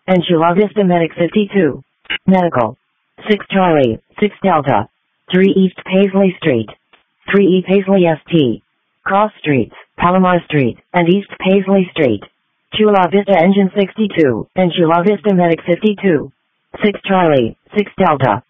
and Chula Vista Medic 52. Medical. 6 Charlie, 6 Delta. 3 East Paisley Street. 3 E Paisley St. Cross Streets, Palomar Street, and East Paisley Street. Chula Vista Engine 62, and Chula Vista Medic 52. 6 Charlie, 6 Delta.